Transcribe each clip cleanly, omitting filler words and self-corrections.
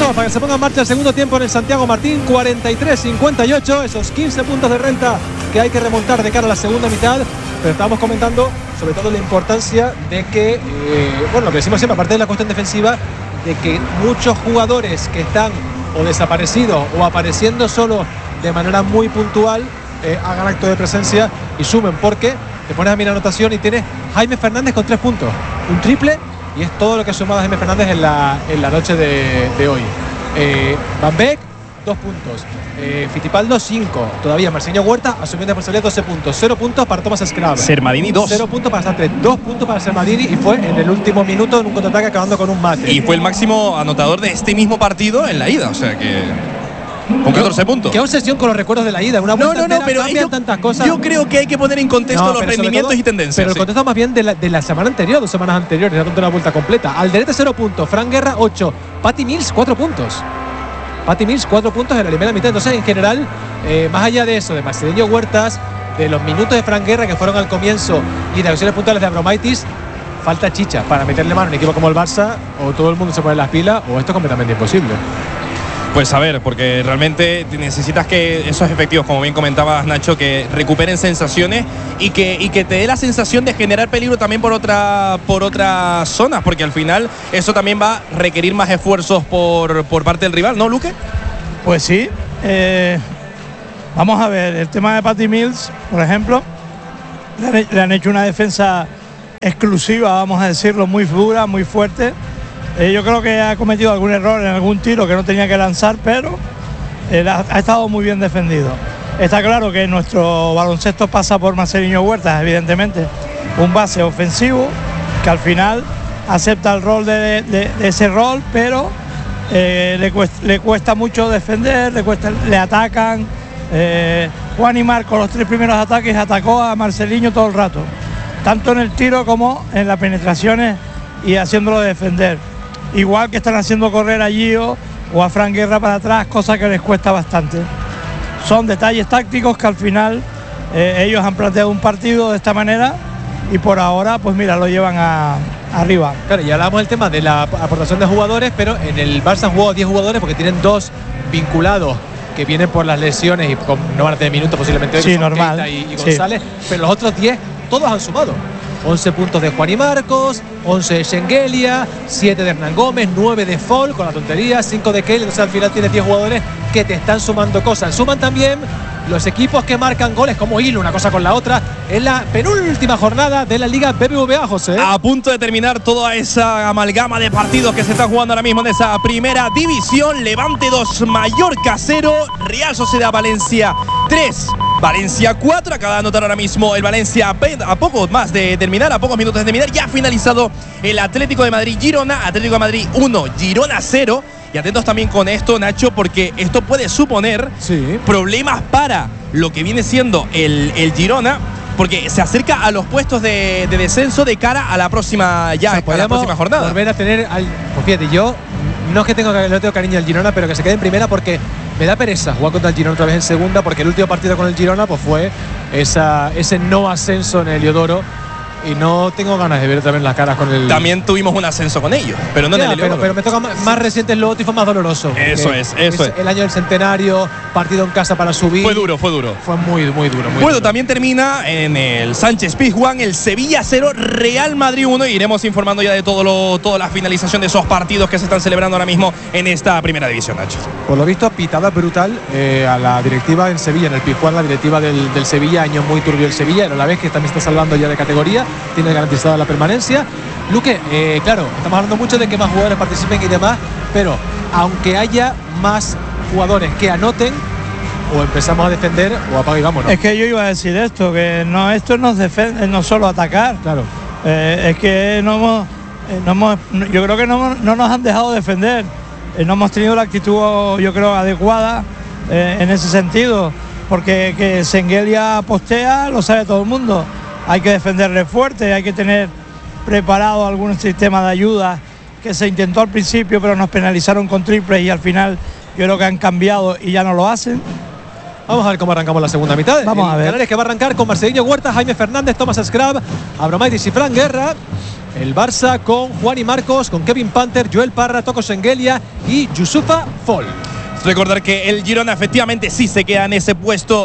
minutos para que se ponga en marcha el segundo tiempo en el Santiago Martín. 43-58, esos 15 puntos de renta que hay que remontar de cara a la segunda mitad. Pero estábamos comentando sobre todo la importancia de que, bueno, lo que decimos siempre, aparte de la cuestión defensiva, de que muchos jugadores que están o desaparecidos o apareciendo solo de manera muy puntual, hagan acto de presencia y sumen, porque te pones a mirar anotación y tienes Jaime Fernández con 3 puntos, un triple, y es todo lo que ha sumado Jaime Fernández en la noche de hoy. Van Beek, 2 puntos. Fittipaldo, 5. Todavía Marceño Huerta asumiendo responsabilidad, 12 puntos. 0 puntos para Thomas Scrab. Sermadini, 2. 0 puntos para Sartre. 2 puntos para Sermadini, y fue en el último minuto en un contraataque acabando con un mate. Y fue el máximo anotador de este mismo partido en la ida. O sea que con 14 puntos. Qué obsesión con los recuerdos de la ida. Una vuelta entera, pero cambian tantas cosas. Yo creo que hay que poner en contexto los rendimientos todo, y tendencias. Pero el contexto más bien de la semana anterior, 2 semanas anteriores, ya una vuelta completa. Alderete, 0 puntos. Fran Guerra, 8. Patty Mills, 4 puntos. Patty Mills, 4 puntos en la primera mitad. Entonces, en general, más allá de eso, de Marcelinho Huertas, de los minutos de Fran Guerra que fueron al comienzo y de acciones puntuales de Abromaitis, falta chicha para meterle mano a un equipo como el Barça. O todo el mundo se pone las pilas, o esto es completamente imposible. Pues a ver, porque realmente necesitas que esos efectivos, como bien comentabas, Nacho, que recuperen sensaciones y que te dé la sensación de generar peligro también por otras zonas, porque al final eso también va a requerir más esfuerzos por parte del rival, ¿no, Luque? Pues sí. Vamos a ver, el tema de Patty Mills, por ejemplo, le han hecho una defensa exclusiva, vamos a decirlo, muy dura, muy fuerte. Yo creo que ha cometido algún error en algún tiro que no tenía que lanzar, pero ha estado muy bien defendido. Está claro que nuestro baloncesto pasa por Marcelinho Huertas, evidentemente, un base ofensivo que al final acepta el rol de ese rol, pero le cuesta mucho defender, le atacan. Juan y Marco, los 3 primeros ataques, atacó a Marcelinho todo el rato, tanto en el tiro como en las penetraciones y haciéndolo defender. Igual que están haciendo correr a Gio o a Fran Guerra para atrás, cosa que les cuesta bastante. Son detalles tácticos que al final ellos han planteado un partido de esta manera y por ahora, pues mira, lo llevan arriba. Claro, ya hablamos del tema de la aportación de jugadores, pero en el Barça han jugado 10 jugadores porque tienen 2 vinculados que vienen por las lesiones y no van a tener minutos posiblemente hoy, sí, normal. Keita y González, sí. Pero los otros 10 todos han sumado. 11 puntos de Juan y Marcos, 11 de Schengelia, 7 de Hernán Gómez, 9 de Fall con la tontería, 5 de Kelly. Entonces al final tienes 10 jugadores que te están sumando cosas. Suman también los equipos que marcan goles, como hilo una cosa con la otra, en la penúltima jornada de la Liga BBVA, José. A punto de terminar toda esa amalgama de partidos que se están jugando ahora mismo en esa primera división. Levante 2, Mallorca 0, Real Sociedad Valencia 3, Valencia 4. Acaba de anotar ahora mismo el Valencia a poco más de terminar, a pocos minutos de terminar. Ya ha finalizado el Atlético de Madrid Girona, Atlético de Madrid 1, Girona 0. Y atentos también con esto, Nacho, porque esto puede suponer problemas para lo que viene siendo el Girona, porque se acerca a los puestos de descenso de cara a la próxima, a la próxima jornada. Volver a tener pues fíjate, yo no es que le tengo cariño al Girona, pero que se quede en primera, porque me da pereza jugar contra el Girona otra vez en segunda, porque el último partido con el Girona pues fue ese no ascenso en el Heliodoro. Y no tengo ganas de ver otra vez las caras con el... También tuvimos un ascenso con ellos, pero no en el Heliodoro. Pero me toca más reciente el Loto y fue más doloroso. Eso es. El año del centenario, partido en casa para subir. Fue duro. Fue muy duro. Bueno, también termina en el Sánchez Pizjuán el Sevilla 0, Real Madrid 1. Y iremos informando ya de toda la finalización de esos partidos que se están celebrando ahora mismo en esta primera división, Nacho. Por lo visto, pitada brutal a la directiva en Sevilla, en el Pizjuán, la directiva del Sevilla, año muy turbio el Sevilla, pero a la vez que también está salvando ya de categoría, tiene garantizada la permanencia. Luque, claro, estamos hablando mucho de que más jugadores participen y demás, pero aunque haya más jugadores que anoten, o empezamos a defender o apaga y vámonos. Es que yo iba a decir esto, que esto no es no solo atacar. Claro. Es que yo creo que no nos han dejado defender. No hemos tenido la actitud, yo creo, adecuada en ese sentido, porque que Schengelia postea, lo sabe todo el mundo. Hay que defenderle fuerte, hay que tener preparado algún sistema de ayuda que se intentó al principio, pero nos penalizaron con triples y al final yo creo que han cambiado y ya no lo hacen. Vamos a ver cómo arrancamos la segunda mitad. Vamos a ver. Canales que va a arrancar con Marcelinho Huerta, Jaime Fernández, Thomas Scrab, Abromaitis y Fran Guerra. el Barça con Juan y Marcos, con Kevin Panther, Joel Parra, Toko Shengelia y Youssoufa Fall. Recordar que el Girona efectivamente sí se queda en ese puesto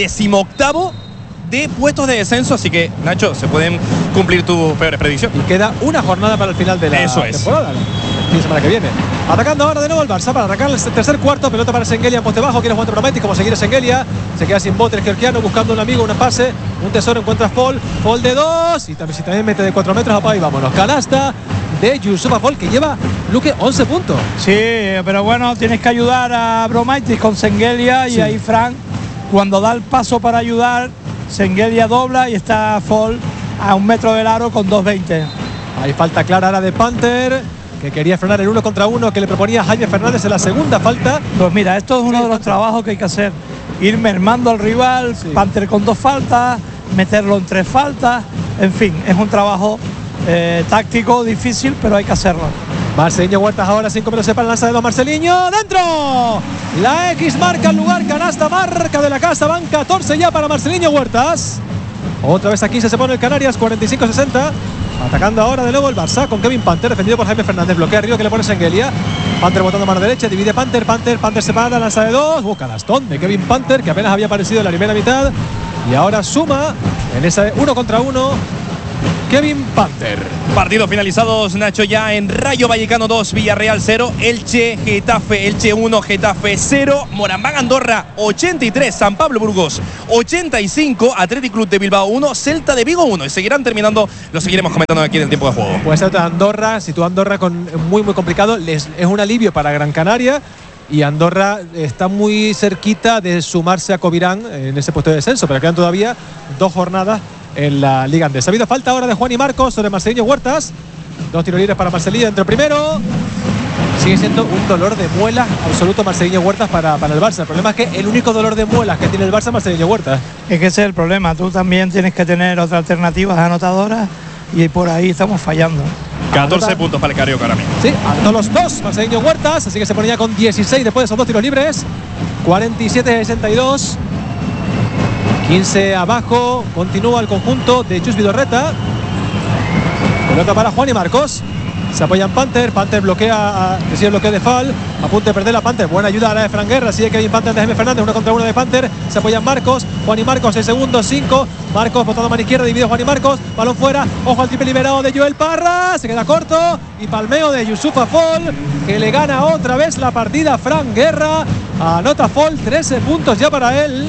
18º de puestos de descenso, así que Nacho, se pueden cumplir tus peores predicciones. Y queda una jornada para el final de la temporada, el fin de semana que viene. Atacando ahora de nuevo el Barça para arrancar el tercer cuarto. Pelota para Shengelia en poste bajo. Quiere jugar Bromaitis, como seguir a Shengelia. Se queda sin bote el georgiano, buscando un amigo, un pase, un tesoro. Encuentra Fall. Fall de 2. Y también, si también mete de 4 metros, apaga y vámonos. Canasta de Youssoufa Fall, que lleva, Luque, 11 puntos. Sí, pero bueno, tienes que ayudar a Bromaitis con Shengelia. Y ahí Frank, cuando da el paso para ayudar, Shengelia dobla y está Fall a 1 metro del aro con 2.20. Hay falta clara ahora de Panther, que quería frenar el 1 contra 1 que le proponía Jaime Fernández en la segunda falta. Pues mira, esto es uno de los trabajos que hay que hacer. Ir mermando al rival, Panther con 2 faltas, meterlo en 3 faltas. En fin, es un trabajo táctico, difícil, pero hay que hacerlo. Marceliño Huertas ahora, 5 metros separa, lanza de 2 Marceliño, ¡dentro! La X marca el lugar, canasta marca de la casa, van 14 ya para Marceliño Huertas. Otra vez aquí se pone el Canarias, 45-60. Atacando ahora de nuevo el Barça con Kevin Panther, defendido por Jaime Fernández. Bloquea arriba que le pone Shengelia. Panther botando mano derecha, divide Panther se para, lanza de 2. Busca Gastón de Kevin Panther, que apenas había aparecido en la primera mitad. Y ahora suma en ese 1 contra 1 Kevin Panther. Partidos finalizados, Nacho, ya en Rayo Vallecano 2, Villarreal 0, Elche, Getafe, Elche 1, Getafe 0, Moraván Andorra 83, San Pablo Burgos 85, Athletic Club de Bilbao 1, Celta de Vigo 1. Y seguirán terminando, lo seguiremos comentando aquí en el tiempo de juego. Puede ser Andorra, si tú Andorra con muy complicado, es un alivio para Gran Canaria. Y Andorra está muy cerquita de sumarse a Covirán en ese puesto de descenso, pero quedan todavía 2 jornadas en la Liga Andesa. Ha habido falta ahora de Juan y Marcos sobre Marceliño Huertas. 2 tiros libres para Marcelino dentro el primero. Sigue siendo un dolor de muelas absoluto Marceliño Huertas para el Barça. El problema es que el único dolor de muelas que tiene el Barça es Marceliño Huertas. Es que ese es el problema. Tú también tienes que tener otras alternativas anotadoras y por ahí estamos fallando. 14 puntos para el Carioca ahora mismo. Sí, anotó los 2 Marceliño Huertas, así que se ponía con 16 después de esos 2 tiros libres. 47-62. 15 abajo, continúa el conjunto de Chus Vidorreta. Pelota para Juan y Marcos. Se apoya en Panther. Panther bloquea, recibe el bloqueo de Fall. A punto de perder la Panther. Buena ayuda a la de Fran Guerra. Sigue Kevin Panther de Jaime Fernández. 1 contra 1 de Panther. Se apoya en Marcos. Juan y Marcos en segundo, 5. Marcos botando mano izquierda. Divide Juan y Marcos. Balón fuera. Ojo al triple liberado de Joel Parra. Se queda corto. Y palmeo de Youssoufa Fall, que le gana otra vez la partida a Fran Guerra. Anota Fall, 13 puntos ya para él.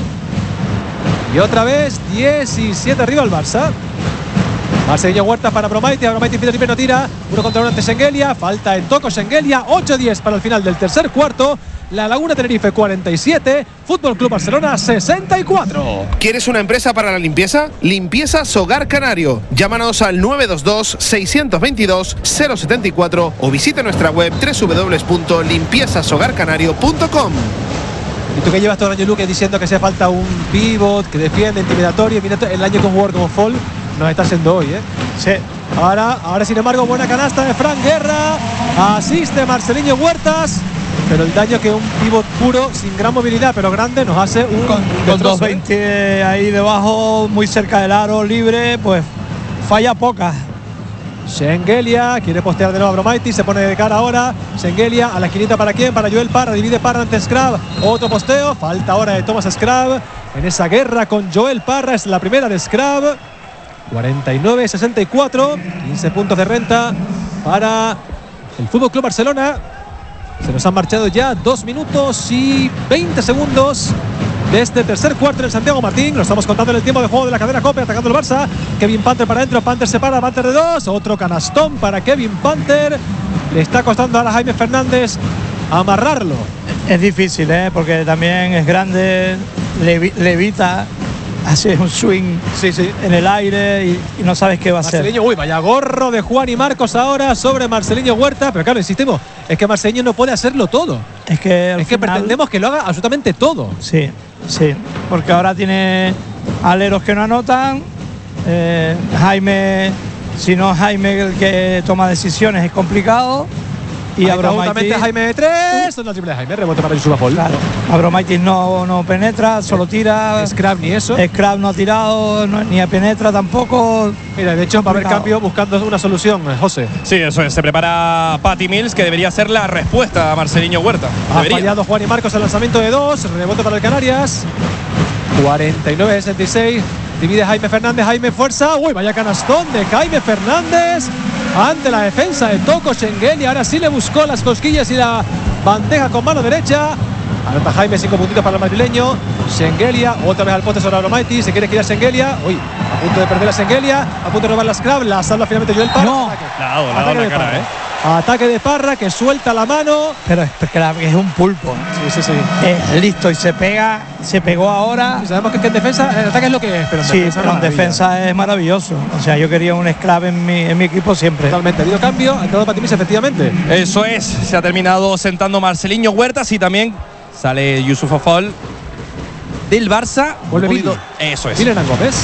Y otra vez 17 arriba el Barça. Marceliño Huertas para Bromaitis. Bromaitis pide triple, no tira. 1 contra 1 ante Shengelia. Falta en Toko Shengelia. 8-10 para el final del tercer cuarto. La Laguna Tenerife 47. Fútbol Club Barcelona 64. ¿Quieres una empresa para la limpieza? Limpiezas Hogar Canario. Llámanos al 922-622-074 o visita nuestra web www.limpiezashogarcanario.com. Y tú que llevas todo el año, Luque, diciendo que hace falta un pivot que defiende, intimidatorio. Mira el año con un jugador como Fall nos está haciendo hoy, ¿eh? Sí. Ahora sin embargo, buena canasta de Fran Guerra. Asiste Marceliño Huertas. Pero el daño que un pivot puro, sin gran movilidad, pero grande, nos hace un con 2.20 ahí debajo, muy cerca del aro, libre, pues falla pocas. Shengelia quiere postear de nuevo a Bromaitis, se pone de cara ahora. Shengelia a la esquinita, ¿para quién? Para Joel Parra, divide Parra ante Scrab. Otro posteo, falta ahora de Thomas Scrab en esa guerra con Joel Parra, es la primera de Scrab. 49-64, 15 puntos de renta para el Fútbol Club Barcelona. Se nos han marchado ya 2 minutos y 20 segundos de este tercer cuarto en el Santiago Martín. Lo estamos contando en el tiempo de juego de la cadena COPE, atacando el Barça. Kevin Panther para adentro, Panther se para, Panther de 2. Otro canastón para Kevin Panther. Le está costando ahora a Jaime Fernández amarrarlo. Es difícil, porque también es grande, levita, hace un swing en el aire y no sabes qué va a hacer. Uy, vaya gorro de Juan y Marcos ahora sobre Marceliño Huerta. Pero claro, insistimos, es que Marceliño no puede hacerlo todo. Es que pretendemos que lo haga absolutamente todo. Sí, porque ahora tiene aleros que no anotan. Jaime, si no Jaime el que toma decisiones, es complicado. Y Abromaitis, Jaime de 3. Una triple de Jaime. Rebote para Yusuf Afol. Claro. Abromaitis no penetra, solo tira. Scrap ni eso. Scrap no ha tirado, ni penetra tampoco. Mira, de hecho va a haber cambio buscando una solución, José. Sí, eso es. Se prepara Patty Mills, que debería ser la respuesta a Marceliño Huerta. Ha fallado Juan y Marcos el lanzamiento de 2. Rebote para el Canarias. 49-66. Divide Jaime Fernández. Jaime fuerza. Uy, vaya canastón de Jaime Fernández ante la defensa de Toko Schengelia. Ahora sí le buscó las cosquillas y la bandeja con mano derecha. Anota Jaime, 5 puntitos para el madrileño. Schengelia, otra vez al poste sobre Abromaitis. Se quiere girar Schengelia. Uy, a punto de perder a Schengelia. A punto de robar la scrap. La salva finalmente Joel Parra. No, le ha dado la cara, Ataque de Parra, que suelta la mano. Pero es es un pulpo. Sí. Listo, y se pegó ahora. Y sabemos que en defensa, el ataque es lo que es, pero en sí, defensa, pero en defensa es maravilloso. O sea, yo quería un scrap en mi equipo siempre. Totalmente. Ha habido cambio, ha entrado Patty Mills, efectivamente. Eso es. Se ha terminado sentando Marceliño Huertas y también sale Yusuf Afol del Barça. Vuelve Vili. Eso es. Miren a Gómez.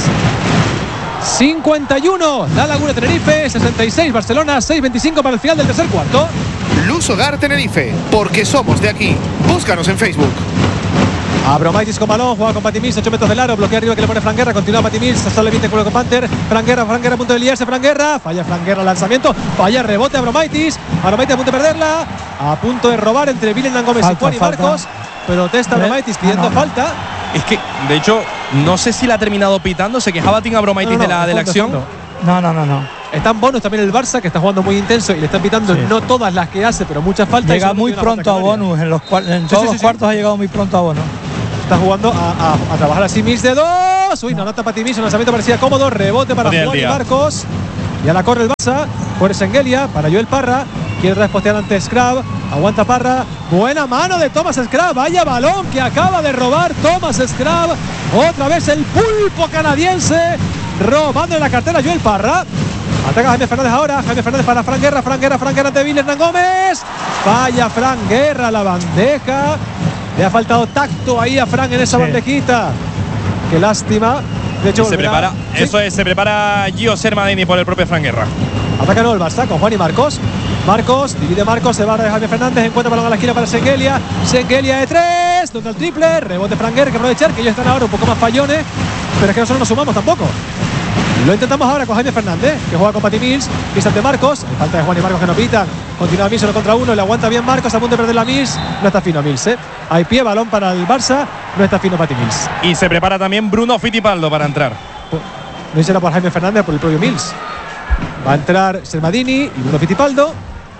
51, La Laguna Tenerife, 66 Barcelona, 6:25 para el final del tercer cuarto. Luz Hogar Tenerife, porque somos de aquí. Búscanos en Facebook. Abromaitis con balón, juega con Patty Mills, 8 metros del aro, bloquea arriba que le pone Franguerra, continúa Patty Mills, sale bien de culo con Panther. Franguerra a punto de liarse, falla Franguerra, lanzamiento, falla rebote Abromaitis a punto de perderla, a punto de robar entre Vilen Gómez y Juan y Marcos. Protesta Abromaitis pidiendo falta. Es que, de hecho, no sé si la ha terminado pitando. Se quejaba Tim Abromaitis de la acción. No. Está en bonus también el Barça, que está jugando muy intenso y le están pitando no todas las que hace, pero muchas faltas. Llega muy pronto a bonus. En todos los cuartos ha llegado muy pronto a bonus. Está jugando a trabajar así Mills de 2. Uy, no nota Patty Mills, un lanzamiento parecía cómodo. Rebote para Juan y Marcos. Y ahora corre el Barça por Schengelia para Joel Parra. Quiere respostear ante Scrab. Aguanta Parra. Buena mano de Thomas Scrab. Vaya balón que acaba de robar Thomas Scrab. Otra vez el pulpo canadiense robando en la cartera Joel Parra. Ataca Jaime Fernández ahora. Jaime Fernández para Franguerra. Franguerra ante Viles Gómez. Falla Franguerra la bandeja. Le ha faltado tacto ahí a Fran en esa bandejita. Qué lástima. De hecho, se prepara. ¿Sí? Eso es, se prepara Gio Sermadini por el propio Franguerra. Ataca el Barça con Juan y Marcos. Marcos, divide Marcos, se va de Jaime Fernández, encuentra balón a la esquina para Schengelia. Schengelia de 3, donde el triple, rebote Franguerra, que aprovechar, que ellos están ahora un poco más fallones, pero es que nosotros no sumamos tampoco. Lo intentamos ahora con Jaime Fernández, que juega con Patty Mills, pisa ante Marcos, hay falta de Juan y Marcos que no pitan. Continúa Mills 1 contra 1, le aguanta bien Marcos, a punto de perder la Mills, no está fino Mills, Hay pie, balón para el Barça, no está fino Patty Mills. Y se prepara también Bruno Fittipaldo para entrar. No será por Jaime Fernández, por el propio Mills. Va a entrar Sermadini y Bruno Fittipaldo.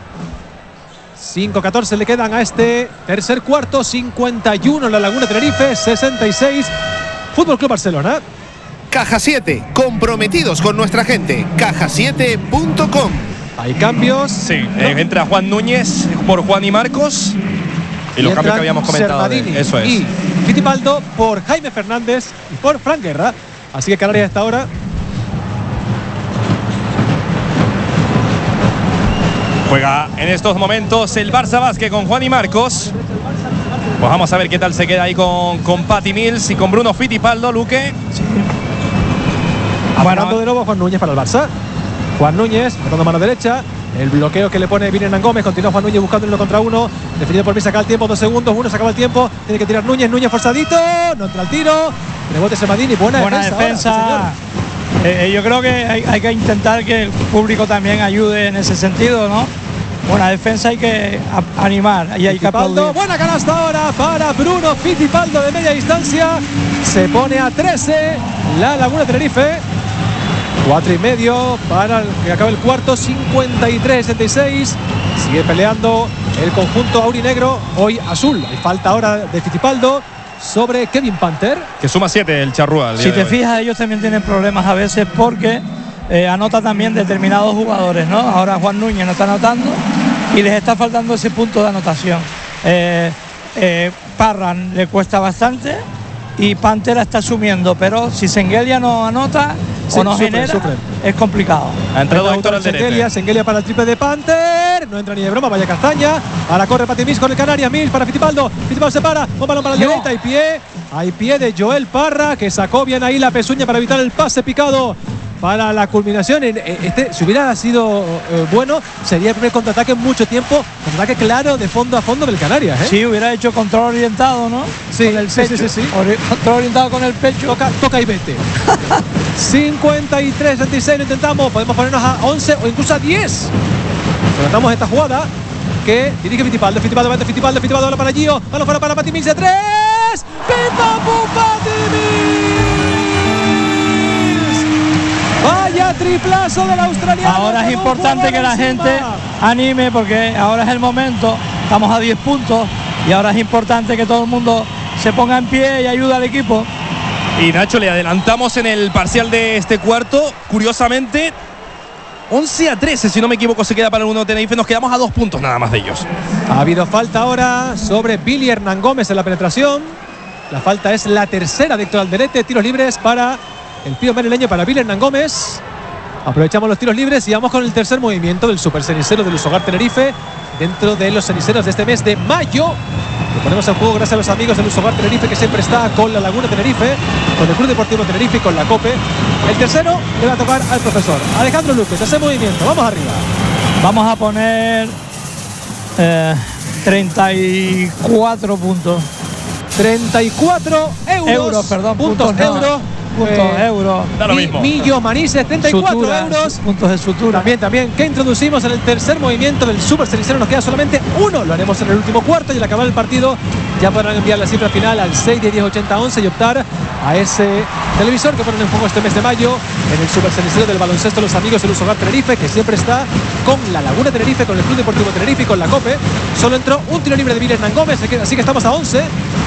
5:14 le quedan a este tercer cuarto. 51 en La Laguna Tenerife, 66 Fútbol Club Barcelona. Caja 7, comprometidos con nuestra gente. Caja7.com. Hay cambios. Sí, entra Juan Núñez por Juan y Marcos. Y los cambios que habíamos comentado. Eso es. Y Fittipaldo por Jaime Fernández y por Franguerra. Así que Canarias a esta hora. Juega en estos momentos el Barça Basket con Juan y Marcos. Pues vamos a ver qué tal se queda ahí con Patty Mills y con Bruno Fittipaldo, Luque. Sí. Bueno, de nuevo Juan Núñez para el Barça. Juan Núñez, botando mano derecha. El bloqueo que le pone Viren Gómez. Continúa Juan Núñez buscando el 1 contra 1. Definido por mí, saca el tiempo, 2 segundos. 1, se acaba el tiempo. Tiene que tirar Núñez. Núñez forzadito. No entra el tiro. Rebote Sermadini. Buena defensa. Yo creo que hay que intentar que el público también ayude en ese sentido, ¿no? Buena defensa, hay que animar y hay que aplaudir. Buena canasta ahora para Bruno Fittipaldo de media distancia. Se pone a 13 La Laguna Tenerife. 4:30 para que acabe el cuarto. 53-66. Sigue peleando el conjunto aurinegro, hoy azul. Hay falta ahora de Fittipaldo sobre Kevin Panther, que suma 7 el Charrúa. Si te fijas, ellos también tienen problemas a veces porque anota también determinados jugadores, ¿no? Ahora Juan Núñez no está anotando y les está faltando ese punto de anotación. Parra le cuesta bastante y Pantera está sumiendo, pero si Schengelia no anota o no genera, es complicado. Ha entrado Héctor Alderete. Schengelia para el triple de Panther, no entra ni de broma, vaya castaña. Ahora corre Patty Mills con el Canarias, Mills para Fittipaldo. Fittipaldo se para, un balón para el derecha, hay pie de Joel Parra, que sacó bien ahí la pezuña para evitar el pase picado para la culminación. Si hubiera sido bueno, sería el primer contraataque en mucho tiempo. Contraataque claro de fondo a fondo del Canarias. Sí, hubiera hecho control orientado, ¿no? Sí, con el pecho. Sí. Control orientado con el pecho. Toca y vete. 53-26, lo intentamos. Podemos ponernos a 11 o incluso a 10. Tratamos esta jugada que dirige Fittipaldo. Fittipaldo habla para Gio. Balón fuera para Patty Mills de 3. ¡Pim, pam, pum, Patty Mills! Vaya triplazo del australiano. Ahora es importante que la gente anime, porque ahora es el momento. Estamos a 10 puntos y ahora es importante que todo el mundo se ponga en pie y ayude al equipo. Y Nacho, le adelantamos en el parcial de este cuarto. Curiosamente, 11-13, si no me equivoco, se queda para el 1 de Tenerife. Nos quedamos a 2 puntos nada más de ellos. Ha habido falta ahora sobre Billy Hernán Gómez en la penetración. La falta es la tercera de Héctor Alderete. Tiros libres para el pío madrileño, para Billy Hernán Gómez. Aprovechamos los tiros libres y vamos con el tercer movimiento del Super Cenicero del Lusogar Tenerife. Dentro de los ceniceros de este mes de mayo, lo ponemos en juego gracias a los amigos del Lusogar Tenerife, que siempre está con la Laguna Tenerife, con el Club Deportivo Tenerife y con la COPE. El tercero le va a tocar al profesor Alejandro Luque. Tercer movimiento, vamos arriba. Vamos a poner 34 puntos. 34 euros. Perdón, puntos no. euros. Euros. Da lo mismo. Millo Manises, 34 euros. Puntos de sutura. También, que introducimos en el tercer movimiento del Super Cenicero. Nos queda solamente uno. Lo haremos en el último cuarto y al acabar el partido ya podrán enviar la cifra final al 610108011 y optar a ese televisor que ponen en juego este mes de mayo en el Super Cenicero del baloncesto. Los amigos del Lusogar Tenerife, que siempre está con la Laguna Tenerife, con el Club Deportivo Tenerife y con la COPE. Solo entró un tiro libre de Billy Hernán Gómez, así que estamos a 11.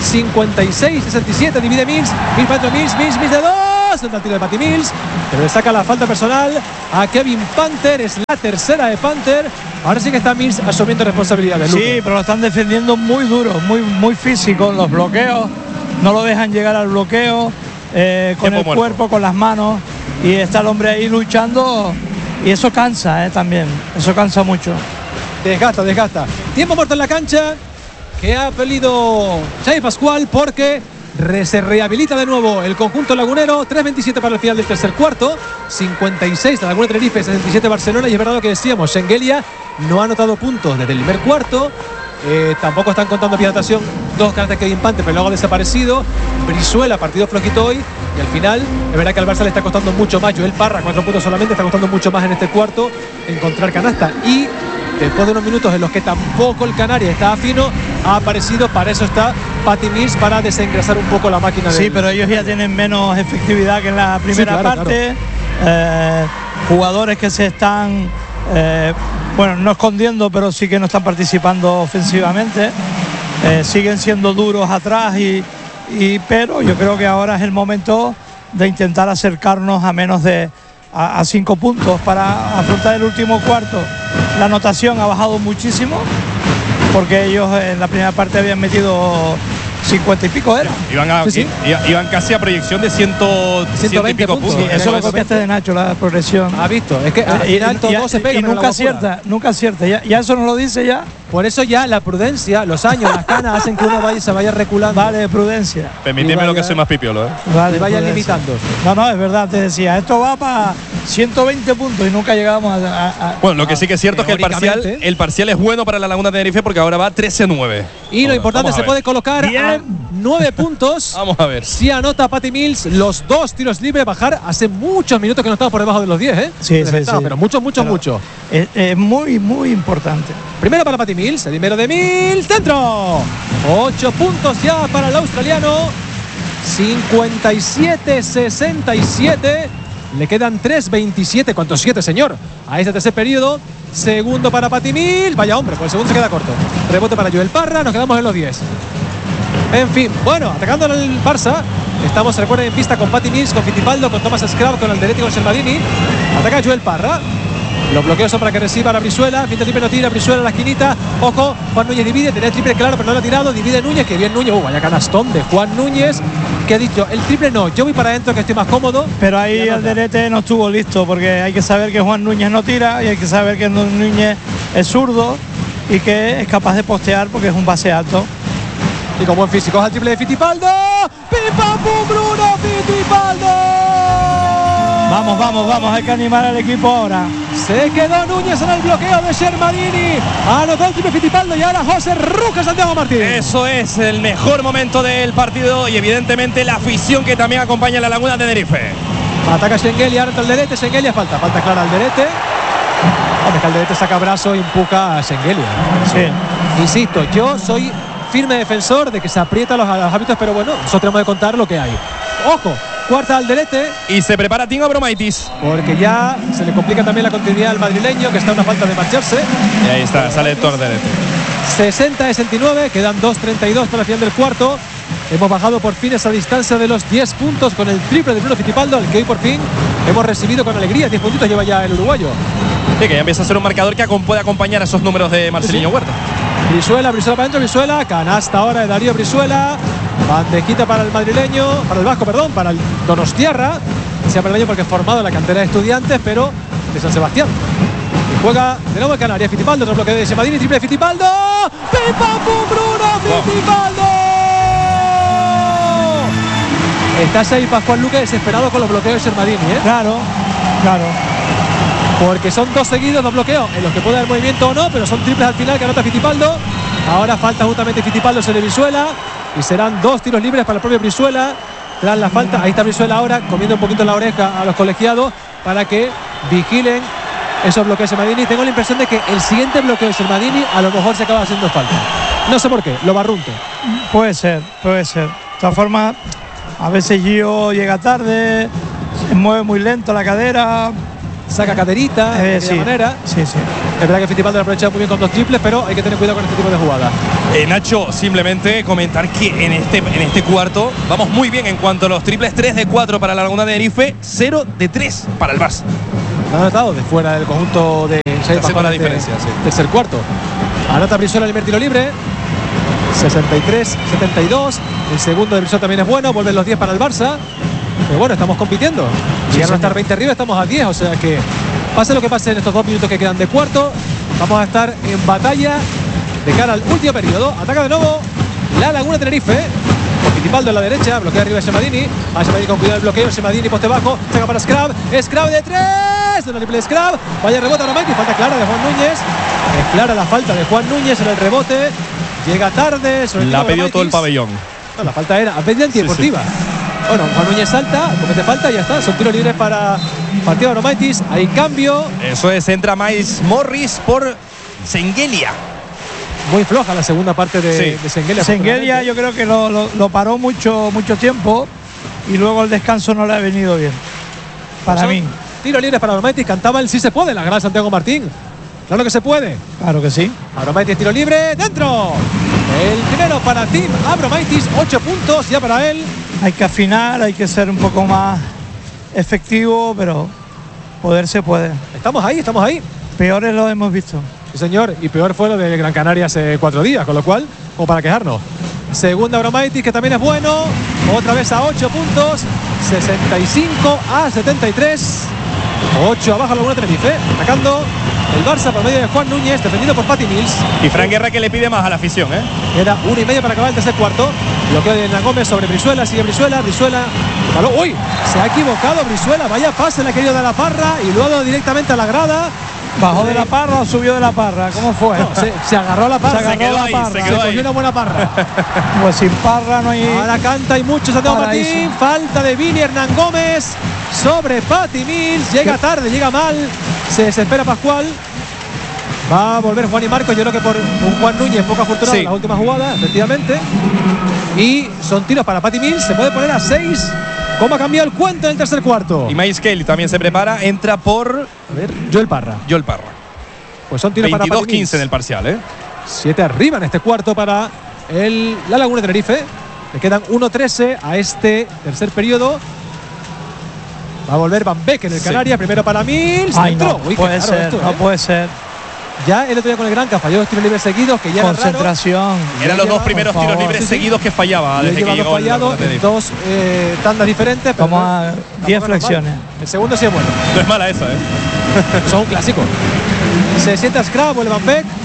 56-67, divide Mills de 2. Entra el tiro de Patty Mills, pero le saca la falta personal a Kevin Panther. Es la tercera de Panther. Ahora sí que está Mills asumiendo responsabilidades. Sí, pero lo están defendiendo muy duro, muy físico en los bloqueos. No lo dejan llegar al bloqueo con el cuerpo, con las manos. Y está el hombre ahí luchando. Y eso cansa también. Eso cansa mucho. Desgasta. Tiempo muerto en la cancha que ha pedido Xavi Pascual, porque se rehabilita de nuevo el conjunto lagunero. 3:27 para el final del tercer cuarto. 56 la Laguna Tenerife, 67 Barcelona. Y es verdad lo que decíamos, Schengelia no ha anotado puntos desde el primer cuarto. Tampoco están contando pie de anotación dos cartas que Kevin Panther, pero luego ha desaparecido. Brizuela, partido flojito hoy. Y al final, es verdad que al Barça le está costando mucho más. Joel Parra, 4 puntos solamente, está costando mucho más en este cuarto encontrar canasta. Y después de unos minutos en los que tampoco el Canarias estaba fino, ha aparecido, para eso está Patty Mills, para desengrasar un poco la máquina. Sí, pero ellos ya tienen menos efectividad que en la primera parte. Claro. Jugadores que se están, no escondiendo, pero sí que no están participando ofensivamente. Siguen siendo duros atrás, pero yo creo que ahora es el momento de intentar acercarnos a menos de a 5 puntos para afrontar el último cuarto. La anotación ha bajado muchísimo, porque ellos en la primera parte habían metido 50 y pico, ¿era? Iban casi a proyección de 120 y pico puntos. Sí, eso es lo que hace de Nacho, la progresión. Ha visto, es que al final todo se pega. Y nunca acierta. Ya eso nos lo dice ya. Por eso ya la prudencia, los años, las canas hacen que uno se vaya reculando. Vale, prudencia. Permíteme lo que soy más pipiolo, Vale, y vayan limitando. No, es verdad, te decía, esto va para 120 puntos y nunca llegamos a bueno, lo que sí que es cierto es que el parcial es bueno para la Laguna de Tenerife, porque ahora va 13-9. Y lo importante, se puede colocar a 9 puntos. Vamos a ver. Si anota Patty Mills los 2 tiros libres, bajar. Hace muchos minutos que no estaba por debajo de los 10, Sí. Pero mucho. Es muy importante. Primero para Patty Mills, el primero de Mills, dentro. 8 puntos ya para el australiano. 57-67. Le quedan 3:27. ¿Cuántos 7, señor? A este tercer periodo. Segundo para Patty Mills. Vaya hombre, pues el segundo se queda corto. Rebote para Joel Parra. Nos quedamos en los 10. En fin, bueno, atacando el Barça. Estamos, recuerden, en pista con Patty Mills, con Fittipaldo, con Thomas Scrab, con Alderete y con Sermadini. Ataca Joel Parra. Los bloqueos son para que reciba la Brizuela. Finta triple, no tira. Brizuela en la esquinita. Ojo, Juan Núñez divide. Tenía el triple claro, pero no lo ha tirado. Divide Núñez, que bien Núñez. Vaya canastón de Juan Núñez, que ha dicho, el triple no, yo voy para adentro, que estoy más cómodo. Pero ahí Alderete no estuvo listo, porque hay que saber que Juan Núñez no tira y hay que saber que Núñez es zurdo y que es capaz de postear porque es un base alto. Y con buen físico, es el triple de Fittipaldo. ¡Pim, pam, pum, Bruno Fittipaldo! Vamos, hay que animar al equipo ahora. Se quedó Núñez en el bloqueo de Shermadini. Anotó el triple Fittipaldo y ahora José Ruca Santiago Martín. Eso es el mejor momento del partido y evidentemente la afición que también acompaña a la Laguna de Tenerife. Ataca Schengelia, ahora Alderete, Schengelia, falta clara Alderete. Hombre, que Alderete saca brazo y empuja a Schengelia. Sí. Insisto, yo soy firme defensor de que se aprieta a los hábitos, pero bueno, nosotros tenemos que contar lo que hay. Ojo, cuarta Alderete. Y se prepara Tim Abromaitis. Porque ya se le complica también la continuidad al madrileño, que está a una falta de marcharse. Y ahí está, sale Héctor Alderete. 60-69, quedan 2:32 para el final del cuarto. Hemos bajado por fin esa distancia de los 10 puntos con el triple de Bruno Fittipaldo, al que hoy por fin hemos recibido con alegría. 10 puntitos lleva ya el uruguayo. Sí, que ya empieza a ser un marcador que puede acompañar a esos números de Marceliño Huerta. Brizuela para adentro, Brizuela, canasta ahora de Darío Brizuela. Bandejita para el madrileño, para el vasco, perdón, para el donostiarra. Se llama madrileño porque es formado en la cantera de Estudiantes, pero de San Sebastián. Y juega de nuevo el Canarias. Fittipaldo, otro bloqueo de Shermadini, triple de Fittipaldo. ¡Pim, pam, pum, Bruno Fittipaldo! Estás ahí, Pascual Luque, desesperado con los bloqueos de Shermadini, ¿eh? Claro. Porque son dos seguidos, dos bloqueos, en los que puede haber movimiento o no, pero son triples al final que anota Fittipaldo. Ahora falta justamente Fittipaldo sobre Brizuela. Y serán dos tiros libres para el propio Brizuela. Tras la falta, ahí está Brizuela ahora, comiendo un poquito la oreja a los colegiados para que vigilen esos bloqueos de Shermadini. Tengo la impresión de que el siguiente bloqueo de Shermadini a lo mejor se acaba haciendo falta. No sé por qué, lo barrunte. Puede ser. De todas formas, a veces Gio llega tarde, se mueve muy lento la cadera. Saca caderita de aquella manera. Sí. Es verdad que Fittipaldo lo ha aprovechado muy bien con dos triples, pero hay que tener cuidado con este tipo de jugadas. Nacho, simplemente comentar que en este cuarto vamos muy bien en cuanto a los triples. 3 de 4 para la Laguna de Tenerife, 0 de 3 para el Barça. Lo ha anotado de fuera del conjunto de Haciendo la diferencia, sí. Tercer cuarto. Anota Brizuela el primer tiro libre. 63-72. El segundo de Brizuela también es bueno. Vuelven los 10 para el Barça. Pero bueno, estamos compitiendo. Llegaron a estar 20 arriba, estamos a 10. O sea que pase lo que pase en estos 2 minutos que quedan de cuarto, vamos a estar en batalla de cara al último periodo. Ataca de nuevo la Laguna Tenerife. Fittipaldo en la derecha, bloquea arriba de Shermadini. A Shermadini con cuidado el bloqueo. Shermadini poste bajo, saca para Scrab. Scrab de 3. De una triple Scrab. Vaya rebote a Abromaitis. Falta clara de Juan Núñez. Es clara la falta de Juan Núñez en el rebote. Llega tarde. La ha pedido todo el pabellón. No, la falta era a media antideportiva. Bueno, Juan Núñez salta, comete falta y ya está. Son tiros libres para partido de Abromaitis. Hay cambio. Eso es, entra Miles Morris por Schengelia. Muy floja la segunda parte de Schengelia. Schengelia yo creo que lo paró mucho tiempo y luego el descanso no le ha venido bien. Para mí. Tiros libres para Abromaitis. Cantaba el sí se puede, la gran Santiago Martín. Claro que se puede. Claro que sí. Abromaitis, tiro libre, dentro. El primero para Tim Abromaitis, 8 puntos ya para él. Hay que afinar, hay que ser un poco más efectivo, pero poder se puede. Estamos ahí. Peores lo hemos visto. Sí, señor, y peor fue lo de Gran Canaria hace 4 días, con lo cual, como para quejarnos. Segunda Abromaitis, que también es bueno. Otra vez a 8 puntos. 65-73. 8 abajo la Laguna Tenerife. Atacando el Barça por medio de Juan Núñez, defendido por Patty Mills. Y Fran Guerra que le pide más a la afición, ¿eh? Era 1:30 para acabar el tercer cuarto. Bloqueo de Hernán Gómez sobre Brizuela. Sigue Brizuela. ¡Uy! Se ha equivocado Brizuela. Vaya pase le ha querido de la Parra y luego directamente a la grada. ¿Bajó de la parra o subió de la parra? ¿Cómo fue? No, se agarró a la Parra. Se quedó ahí. Se cogió una buena Parra. Pues sin parra no hay. Ahora canta y mucho Santiago Martín. Falta de Vini Hernán Gómez sobre Patty Mills. Llega tarde, llega mal. Se desespera Pascual. Va a volver Juan y Marcos. Yo creo que por un Juan Núñez poco afortunado en la última jugada, efectivamente. Y son tiros para Patty Mills. Se puede poner a 6. ¿Cómo ha cambiado el cuento en el tercer cuarto? Y Miles Kelly también se prepara. Entra por Joel Parra. Pues son tiros para Patty Mills. 22-15 en el parcial, ¿eh? 7 arriba en este cuarto para la Laguna de Tenerife. Le quedan 1:13 a este tercer periodo. Va a volver Van Beek en el Canarias. Primero para Mills. Ay, no puede ser. No puede ser. Ya el otro día con el Granca falló 2 tiros libres seguidos, que ya concentración. Eran los 2 primeros tiros libres seguidos que fallaba desde que llegó fallado en 2 tandas diferentes. Como a 10 flexiones. El segundo sí es bueno. No es mala esa, ¿eh? Son un clásico. Se sienta Scrab, vuelve Van Beek.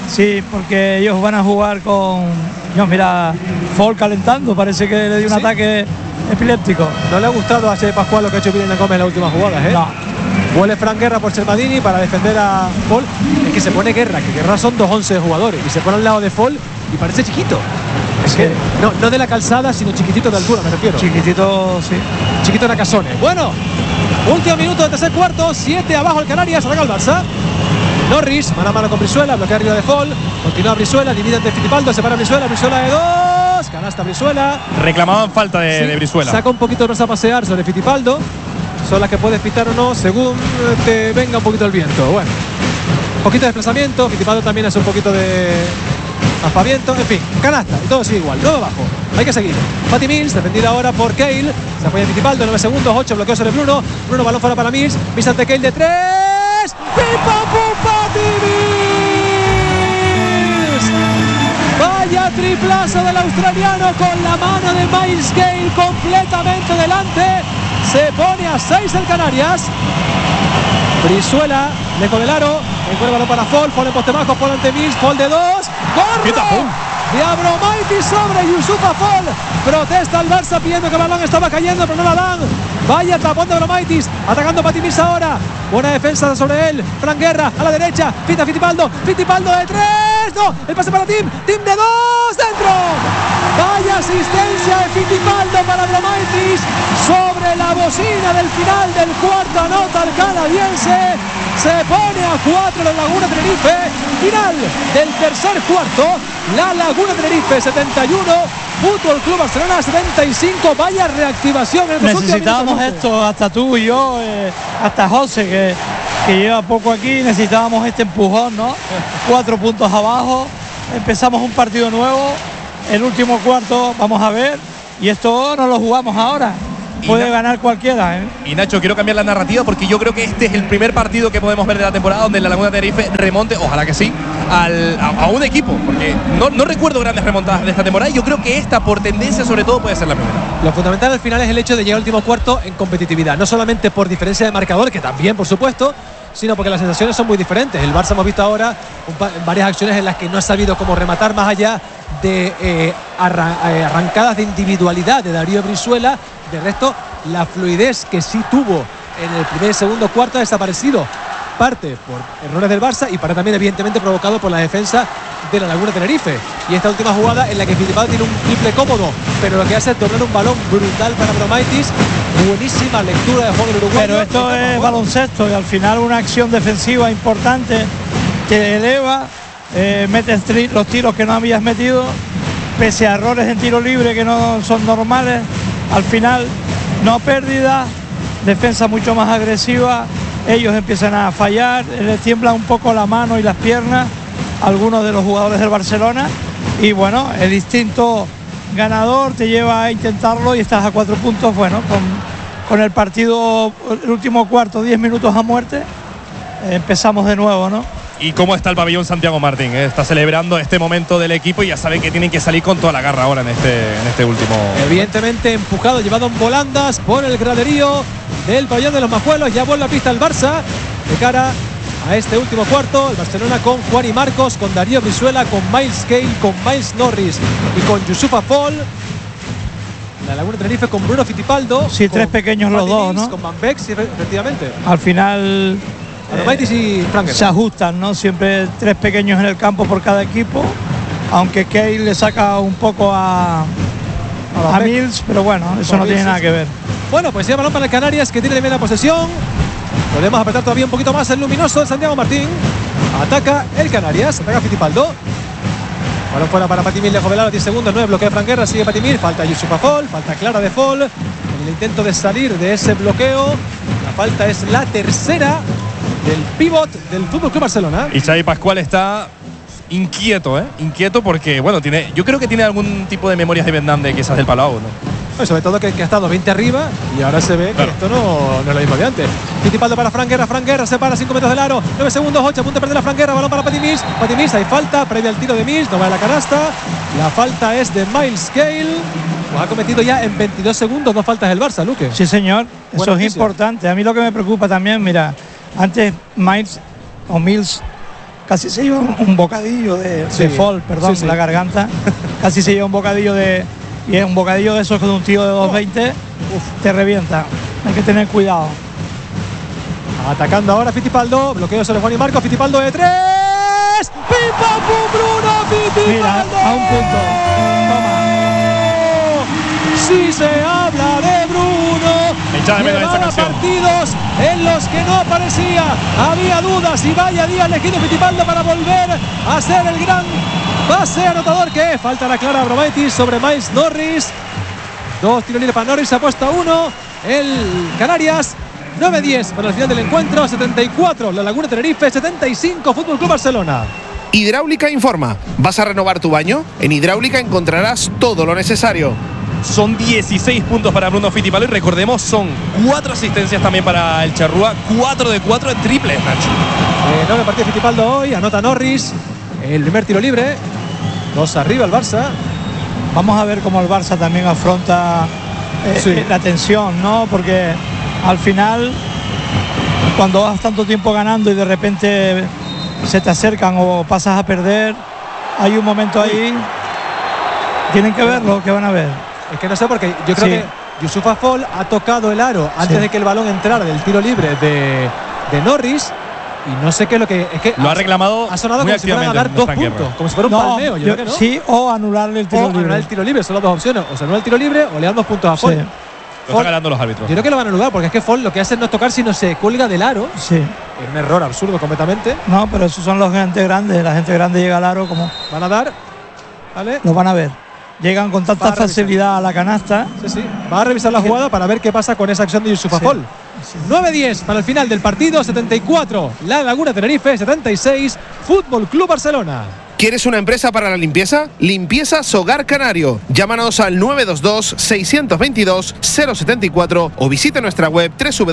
Sí, porque ellos van a jugar con... No, mira, Fall calentando, parece que le dio un ataque epiléptico. No le ha gustado a Che Pascual lo que ha hecho Pirena Gómez en las últimas jugadas, ¿eh? No. Vuelve Fran Guerra por Sermadini para defender a Fall. Es que se pone Guerra, que Guerra son 2'11" de jugadores, y se pone al lado de Fall y parece chiquito. Es que no de la calzada, sino chiquitito de altura, me refiero. Chiquitito, sí. Chiquito de Casones. Bueno, último minuto del tercer cuarto, 7 abajo el Canarias, ataca el Barça. Norris, mano a mano con Brizuela, bloquea arriba de Fall, continúa Brizuela, divide ante Fittipaldo, separa Brizuela de 2, canasta Brizuela. Reclamaban falta de Brizuela. Saca un poquito de Rosa a pasear sobre Fittipaldo, son las que puedes pitar o no, según te venga un poquito el viento. Bueno, un poquito de desplazamiento, Fittipaldo también hace un poquito de aspaviento, en fin, canasta, y todo sigue igual, 9 abajo, hay que seguir. Patty Mills, defendida ahora por Cale, se apoya en Fittipaldo, 9 segundos, 8, bloqueo sobre Bruno, balón fuera para Mills, Mills ante Cale de 3, ¡pim pam pum, Patty Mills! Vaya triplazo del australiano con la mano de Miles Cale completamente delante, se pone a 6 el Canarias. Brizuela, lejos del aro, encuentra el balón para Fall, Fall en poste bajo, Fall ante Mills, Fall de 2, ¡corre! De Abromaitis sobre Yusufa Fall, protesta el Barça pidiendo que el balón estaba cayendo, pero no la dan. Vaya tapón de Abromaitis, atacando Patty Mills ahora, buena defensa sobre él, Fran Guerra a la derecha, Fittipaldo de 3, no, el pase para Tim de 2, dentro. Vaya asistencia de Fittipaldo para Abromaitis sobre la bocina del final del cuarto, anota el canadiense, se pone a 4 la Laguna Tenerife, final del tercer cuarto, la Laguna Tenerife 71, Fútbol Club Barcelona 75, vaya reactivación. Necesitábamos esto, hasta tú y yo, hasta José que lleva poco aquí, necesitábamos este empujón, ¿no? 4 puntos abajo, empezamos un partido nuevo, el último cuarto vamos a ver, y esto no lo jugamos ahora. Puede ganar cualquiera, ¿eh? Y Nacho, quiero cambiar la narrativa porque yo creo que este es el primer partido que podemos ver de la temporada donde la Laguna Tenerife remonte, ojalá que sí, a un equipo, porque no recuerdo grandes remontadas de esta temporada y yo creo que esta, por tendencia sobre todo, puede ser la primera. Lo fundamental al final es el hecho de llegar al último cuarto en competitividad, no solamente por diferencia de marcador, que también por supuesto, sino porque las sensaciones son muy diferentes. El Barça hemos visto ahora varias acciones en las que no ha sabido cómo rematar, más allá de arrancadas de individualidad de Darío Brizuela. De resto, la fluidez que sí tuvo en el primer y segundo cuarto ha desaparecido. Parte por errores del Barça y parte también evidentemente provocado por la defensa de la Laguna Tenerife. Y esta última jugada en la que Fittipaldo tiene un triple cómodo, pero lo que hace es doblar un balón brutal para Abromaitis. Buenísima lectura de juego del uruguayo. Pero esto es baloncesto y al final una acción defensiva importante que eleva, metes los tiros que no habías metido, pese a errores en tiro libre que no son normales. Al final, no pérdida, defensa mucho más agresiva, ellos empiezan a fallar, les tiembla un poco la mano y las piernas a algunos de los jugadores del Barcelona y bueno, el instinto ganador te lleva a intentarlo y estás a 4 puntos, bueno, con el partido, el último cuarto, 10 minutos a muerte, empezamos de nuevo, ¿no? ¿Y cómo está el pabellón Santiago Martín? Está celebrando este momento del equipo y ya saben que tienen que salir con toda la garra ahora en este último. Evidentemente empujado, llevado en volandas por el graderío del pabellón de los Majuelos. Ya vuelve a pista el Barça de cara a este último cuarto. El Barcelona con Juan y Marcos, con Darío Brizuela, con Miles Cale, con Miles Norris y con Yusufa Fall. La Laguna Tenerife con Bruno Fittipaldo. Sí, 3 pequeños los dos, ¿no? Con Van Beek, sí, efectivamente. Al final Abromaitis y Fran Guerra se ajustan, ¿no? Siempre 3 pequeños en el campo por cada equipo, aunque Cale le saca un poco a Mills, pero bueno, eso no tiene nada que ver. Bueno, pues ya balón para el Canarias, que tiene de media posesión. Podemos apretar todavía un poquito más el luminoso de Santiago Martín. Ataca el Canarias, ataca Fittipaldo. Balón fuera para Patty Mills, lejos del aro, 10 segundos, 9, bloquea Fran Guerra, sigue Patty Mills, falta Yusufa Fall, falta clara de Fall. En el intento de salir de ese bloqueo, la falta es la tercera del pívot del Fútbol Club Barcelona. Y Xavi Pascual está inquieto, inquieto porque, bueno, yo creo que tiene algún tipo de memorias de Vietnam de quizás del Palau, ¿no? Pues sobre todo que ha estado 20 arriba y ahora se ve que esto no es lo mismo de antes. Fittipaldo para Fran Guerra se para 5 metros del aro, 9 segundos, 8, a punto de perder la Fran Guerra, balón para Patty Mills, hay falta previa al tiro de Mills, no va a la canasta, la falta es de Miles Cale, lo ha cometido ya en 22 segundos, 2 faltas del Barça, Luque. Sí señor, eso es importante. A mí lo que me preocupa también, mira, antes Mills casi se lleva un bocadillo de Fall, perdón, sí. la garganta. Casi se lleva un bocadillo y es un bocadillo de esos que de un tío de 2.20 te revienta. Hay que tener cuidado. Atacando ahora Fittipaldo, bloqueo sobre Juan y Marcos, Fittipaldo de 3. ¡Pim, pam, pum, Bruno Fittipaldo! Mira, a un punto. Toma. Sí se habla de Bruno. Echad de menos esta Llevaba canción. partidos en los que no aparecía. Había dudas y vaya día elegido Fittipaldo para volver a ser el gran base anotador que es. Falta la clara Abromaitis sobre Miles Norris. 2 tiros libres para Norris, ha puesto 1 el Canarias. 9-10 para el final del encuentro. 74 La Laguna Tenerife, 75 Fútbol Club Barcelona. Hidráulica informa. ¿Vas a renovar tu baño? En Hidráulica encontrarás todo lo necesario. Son 16 puntos para Bruno Fittipaldo y recordemos, son 4 asistencias también para el Charrúa, 4 de 4 en triples, Nacho. No le partió Fittipaldo hoy, anota Norris. El primer tiro libre. 2 arriba el Barça. Vamos a ver cómo el Barça también afronta la tensión, ¿no? Porque al final, cuando vas tanto tiempo ganando y de repente se te acercan o pasas a perder, hay un momento ahí. Tienen que verlo, que van a ver. Es que no sé, porque yo creo que Youssoupha Fall ha tocado el aro antes de que el balón entrara del tiro libre de Norris. Y no sé qué es lo que. Es que lo ha reclamado. Ha sonado muy como si fueran a dar 2 puntos. Como si fuera un palmeo. Yo creo que no. Sí, o anularle el tiro libre. Anular el tiro libre, son las 2 opciones. O se anula el tiro libre o le dan 2 puntos a Fall. Lo están ganando los árbitros. Yo creo que lo van a anular, porque es que Fall lo que hace no es tocar, sino se cuelga del aro. Sí. Es un error absurdo completamente. No, pero esos son los gente grandes. La gente grande llega al aro como. Van a dar. ¿Vale? Lo van a ver. Llegan con tanta facilidad a la canasta. Sí. Va a revisar la jugada para ver qué pasa con esa acción de Youssoupha Fall. 9-10 para el final del partido. 74 La Laguna Tenerife, 76 Fútbol Club Barcelona. ¿Quieres una empresa para la limpieza? Limpiezas Hogar Canario. Llámanos al 922-622-074 o visita nuestra web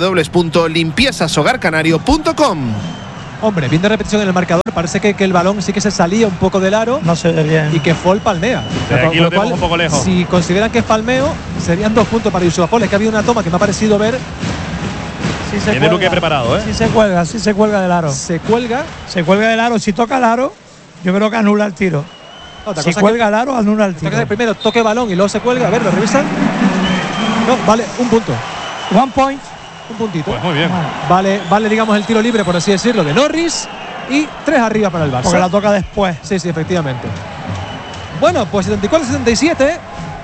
www.limpiezashogarcanario.com. Hombre, viendo repetición en el marcador, parece que el balón sí que se salía un poco del aro. No se ve bien. Y que Fall palmea. Aquí lo vemos un poco lejos. Si consideran que es palmeo, serían 2 puntos para Youssoupha Fall. Es que ha habido una toma que me ha parecido ver. Sí se Tiene Luque preparado, ¿eh? Sí se cuelga del aro. Se cuelga. Se cuelga del aro. Si toca el aro, yo creo que anula el tiro. Si cuelga el aro, anula el tiro. Primero toque balón y luego se cuelga. A ver, lo revisan. No, vale, un punto. 1 point. Un puntito. Pues muy bien. Vale, digamos, el tiro libre, por así decirlo, de Norris. Y 3 arriba para el Barça. Porque la toca después. Sí, efectivamente. Bueno, pues 74-77.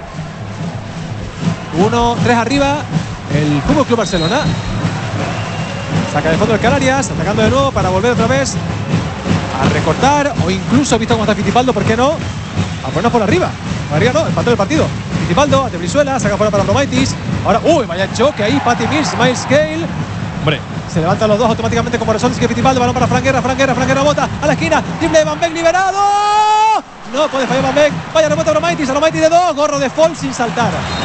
3 arriba. El Fútbol Club Barcelona. Saca de fondo el Canarias, atacando de nuevo para volver otra vez a recortar. O incluso, visto cómo está Fittipaldo, ¿por qué no? A ponernos por arriba. Por arriba no, empató el partido. Fittipaldo, ante Brizuela, saca fuera para Abromaitis. Ahora, vaya choque ahí, Patty Mills, Miles Gale. Hombre. Se levantan los dos automáticamente como razón. Que Fittipaldo, balón para Frank Guerra bota a la esquina. Triple de Van Beek liberado. No puede fallar Van Beek. Vaya rebote a Abromaitis de 2. Gorro de Fall sin saltar.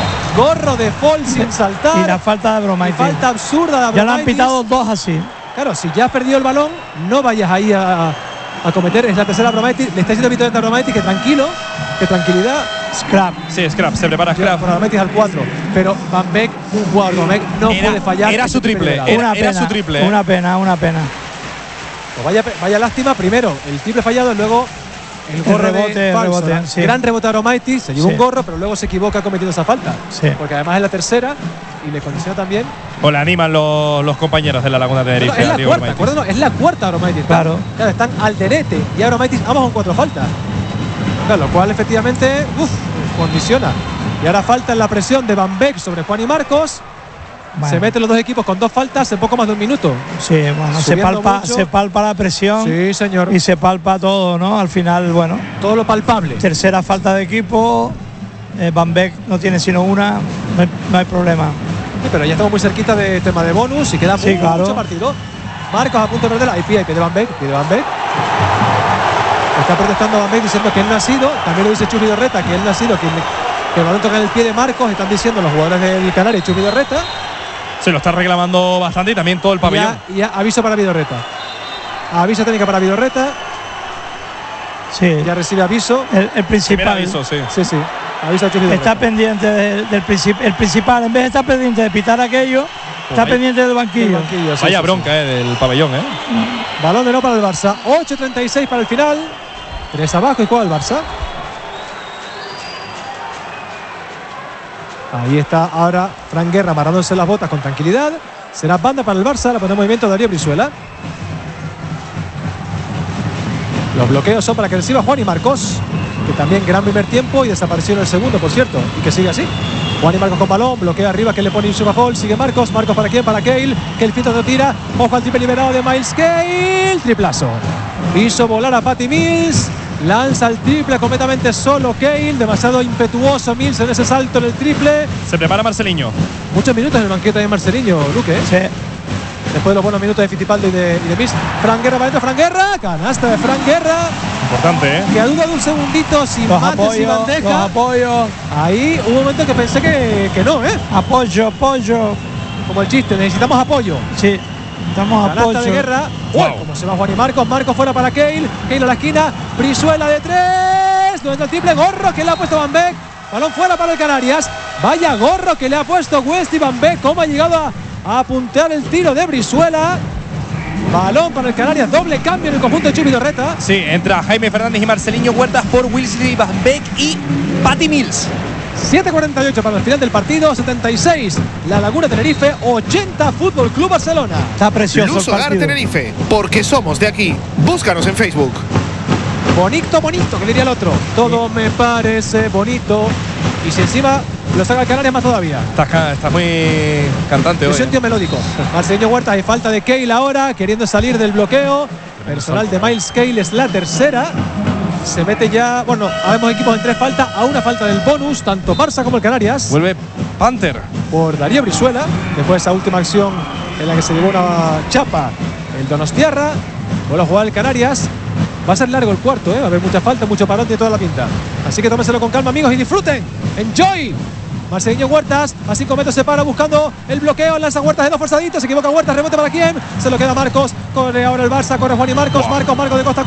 Y la falta de Abromaitis. Falta absurda de Abromaitis. Ya le han pitado 2 así. Claro, si ya has perdido el balón, no vayas ahí a cometer. Es la tercera Abromaitis. Le está diciendo Víctor a Abromaitis que tranquilo, que tranquilidad. Scrap. Sí, Scrap, se prepara Scrap. Por Abromaitis al 4. Pero Van Beek, un jugador de Van Beek, no puede fallar. Era su triple. Era su triple. Una pena. Pues vaya lástima. Primero el triple fallado y luego el gorro rebote. Sí. Gran rebote de Abromaitis. Se llevó un gorro, pero luego se equivoca cometiendo esa falta. Sí. Porque además es la tercera y le condiciona también. O le animan los compañeros de la Laguna Tenerife. Es la cuarta, acuérdanos, es la cuarta Abromaitis. Claro. Están Alderete y Abromaitis ambos con 4 faltas. Claro, lo cual efectivamente condiciona. Y ahora falta en la presión de Van Beek sobre Juan y Marcos. Bueno. Se meten los dos equipos con 2 faltas en poco más de 1 minuto. Sí, bueno, se palpa la presión. Sí, señor. Y se palpa todo, ¿no? Al final, bueno. Todo lo palpable. Tercera falta de equipo. Van Beek no tiene sino una. No hay problema. Sí, pero ya estamos muy cerquita de tema de bonus y queda mucho partido. Marcos a punto de perder. Ahí pide Van Beek. Está protestando Van Beek diciendo que él no ha sido. También lo dice Chus Vidorreta, que él no ha sido que el balón toca en el pie de Marcos. Están diciendo los jugadores del Canarias, Chus Vidorreta. Se lo está reclamando bastante y también todo el pabellón. Y aviso para Vidorreta. Aviso técnica para Vidorreta. Sí. Ya recibe aviso. El principal. Aviso, sí. Sí. Aviso a Chus Vidorreta. Está pendiente del principal. El principal, en vez de estar pendiente de pitar aquello, está pendiente del banquillo. Vaya bronca del pabellón, Balón de no para el Barça. 8:36 para el final. 3 abajo y juega el Barça. Ahí está ahora Fran Guerra amarrándose las botas con tranquilidad. Será banda para el Barça. La pone en movimiento Darío Brizuela. Los bloqueos son para que reciba Juan y Marcos, que también gran primer tiempo y desapareció en el segundo, por cierto, y que sigue así. Juan y Marcos con balón, bloquea arriba que le pone Yusuf Fall, sigue Marcos para quién, para Cale, que el filtro no tira, ojo al triple liberado de Miles Cale, triplazo. Hizo volar a Patty Mills, lanza el triple completamente solo Cale, demasiado impetuoso Mills en ese salto en el triple. Se prepara Marceliño. Muchos minutos en el banquete de Marceliño, Luque. Sí. Después de los buenos minutos de Fittipaldi y de Mills. Fran Guerra va dentro, Fran Guerra, canasta de Fran Guerra. Importante, ¿eh? Que a duda de un segundito, sin mates y bandeja. Los apoyos. Ahí hubo un momento que pensé que no, ¿eh? Apoyo. Como el chiste, necesitamos apoyo. Sí, estamos Canasta apoyo. de Guerra. Wow. Como se va Juan y Marcos. Marcos fuera para Cale. Cale a la esquina. Brizuela de 3. Donde el triple Gorro que le ha puesto Van Beek. Balón fuera para el Canarias. Vaya gorro que le ha puesto Westy Van Beek. Cómo ha llegado a puntear el tiro de Brizuela. Balón para el Canarias. Doble cambio en el conjunto de Chupi Torreta. Sí, entra Jaime Fernández y Marceliño Huertas por Wesley Van Beek y Patty Mills. 7:48 para el final del partido. 76 La Laguna Tenerife. 80 Fútbol Club Barcelona. Está precioso Luz el Hogar partido. Tenerife, porque somos de aquí. Búscanos en Facebook. Bonito, que diría el otro. Todo me parece bonito. Y si encima lo saca el Canarias, más todavía. Está muy cantante hoy. Yo tío melódico. Marceliño Huertas, hay falta de Cale ahora, queriendo salir del bloqueo. Personal de Miles Cale es la tercera. Se mete ya, bueno, habemos equipos en 3 faltas, a una falta del bonus, tanto Barça como el Canarias. Vuelve Panther. Por Darío Brizuela, después de esa última acción en la que se llevó una chapa el Donostiarra. Vuelve a jugar el Canarias. Va a ser largo el cuarto, va a haber mucha falta, mucho parón y toda la pinta. Así que tómenselo con calma, amigos, y disfruten. Enjoy. Marceliño Huertas, a 5 metros se para buscando el bloqueo, lanza Huertas de 2 forzaditos, se equivoca Huertas, rebote para quién, se lo queda Marcos, corre ahora el Barça, corre Juan y Marcos, Marcos de costa a costa.